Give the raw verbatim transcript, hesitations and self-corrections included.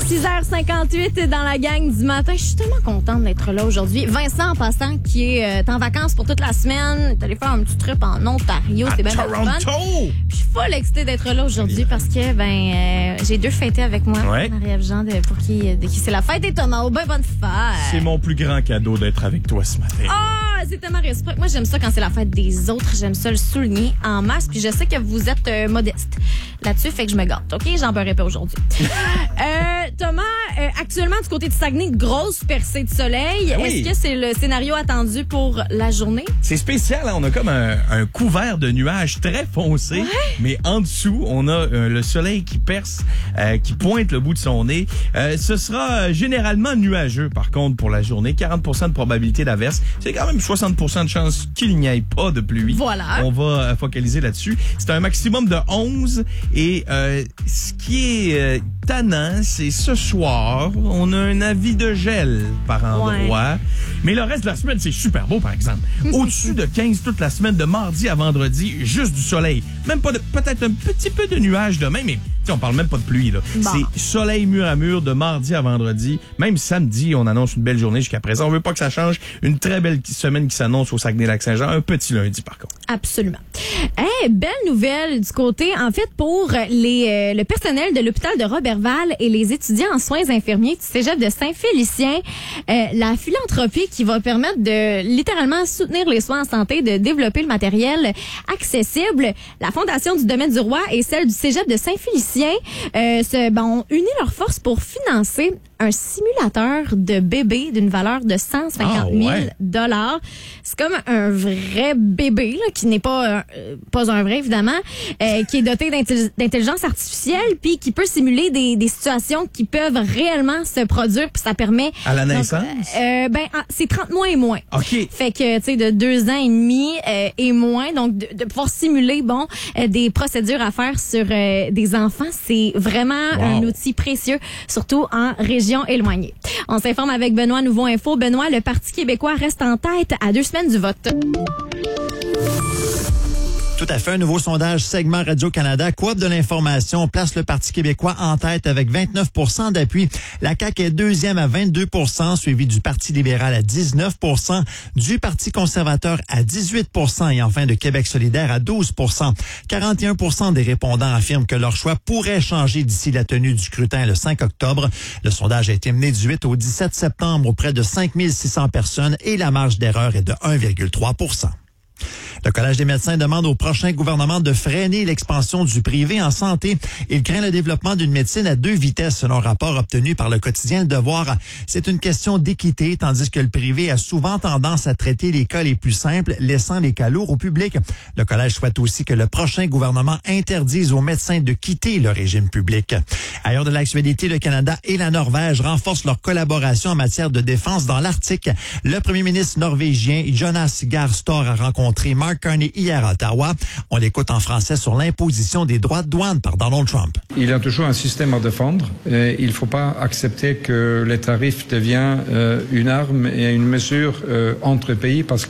six heures cinquante-huit dans la gang du matin. Je suis tellement contente d'être là aujourd'hui. Vincent, en passant, qui est euh, en vacances pour toute la semaine, est allé faire un petit trip en Ontario. C'est bien fun. Toronto! Je suis full excitée d'être là aujourd'hui parce que ben euh, j'ai deux fêtés avec moi. Ouais. Marie-Ève Jean, de, pour qui, de qui c'est la fête des Thomas. Ben bonne fête! C'est mon plus grand cadeau d'être avec toi ce matin. Ah, c'est tellement réciproque. Moi, j'aime ça quand c'est la fête des autres. J'aime ça le souligner en masse. Puis je sais que vous êtes euh, modeste là-dessus, fait que je me gâte. OK? J'en beurrai pas aujourd'hui. euh, Thomas, euh, actuellement, du côté de Saguenay, grosse percée de soleil. Oui. Est-ce que c'est le scénario attendu pour la journée? C'est spécial, hein? On a comme un, un couvert de nuages très foncés, Ouais. mais en dessous, on a euh, le soleil qui perce, euh, qui pointe le bout de son nez. Euh, ce sera euh, généralement nuageux, par contre, pour la journée. quarante pour cent de probabilité d'averse. C'est quand même soixante pour cent de chance qu'il n'y ait pas de pluie. Voilà. On va euh, focaliser là-dessus. C'est un maximum de onze et euh, ce qui est euh, tannant, c'est ce soir, on a un avis de gel par endroit. Ouais. Mais le reste de la semaine, c'est super beau, par exemple. Au-dessus de quinze toute la semaine, de mardi à vendredi, juste du soleil. Même pas de, peut-être un petit peu de nuages demain, mais t'sais, on parle même pas de pluie, là. Bon. C'est soleil mur à mur de mardi à vendredi. Même samedi, on annonce une belle journée jusqu'à présent. On veut pas que ça change. Une très belle semaine qui s'annonce au Saguenay-Lac-Saint-Jean. Un petit lundi, par contre. Absolument. Hey, belle nouvelle du côté, en fait, pour les euh, le personnel de l'hôpital de Roberval et les étudiants en soins infirmiers du cégep de Saint-Félicien. Euh, la philanthropie qui va permettre de littéralement soutenir les soins en santé, de développer le matériel accessible. La Fondation du domaine du Roi et celle du cégep de Saint-Félicien euh, se, ben, ont uni leurs forces pour financer un simulateur de bébé d'une valeur de cent cinquante mille dollars. C'est comme un vrai bébé, là, qui n'est pas, euh, pas un vrai, évidemment, euh, qui est doté d'intelli- d'intelligence artificielle, puis qui peut simuler des, des situations qui peuvent réellement se produire, puis ça permet... À la naissance? Donc, euh, ben, ah, c'est trente mois et moins. OK. Fait que, tu sais, de deux ans et demi euh, et moins, donc de, de pouvoir simuler, bon, euh, des procédures à faire sur euh, des enfants, c'est vraiment Wow. un outil précieux, surtout en région éloignée. On s'informe avec Benoît, Nouveau Info. Benoît, le Parti québécois reste en tête à deux semaines du vote. Tout à fait. Un nouveau sondage segment Radio-Canada, Coop de l'information, place le Parti québécois en tête avec vingt-neuf pour cent d'appui. La C A Q est deuxième à vingt-deux pour cent, suivi du Parti libéral à dix-neuf pour cent, du Parti conservateur à dix-huit pour cent et enfin de Québec solidaire à douze pour cent. quarante et un pour cent des répondants affirment que leur choix pourrait changer d'ici la tenue du scrutin le cinq octobre. Le sondage a été mené du huit au dix-sept septembre auprès de cinq mille six cents personnes et la marge d'erreur est de un virgule trois pour cent. Le Collège des médecins demande au prochain gouvernement de freiner l'expansion du privé en santé. Il craint le développement d'une médecine à deux vitesses, selon un rapport obtenu par le quotidien Le Devoir. C'est une question d'équité, tandis que le privé a souvent tendance à traiter les cas les plus simples, laissant les cas lourds au public. Le Collège souhaite aussi que le prochain gouvernement interdise aux médecins de quitter le régime public. Ailleurs de l'actualité, le Canada et la Norvège renforcent leur collaboration en matière de défense dans l'Arctique. Le premier ministre norvégien Jonas Gahr Støre a rencontré Mark Carney hier à Ottawa. On l'écoute en français sur l'imposition des droits de douane par Donald Trump. Il y a toujours un système à défendre. Et il ne faut pas accepter que les tarifs deviennent euh, une arme et une mesure euh, entre pays parce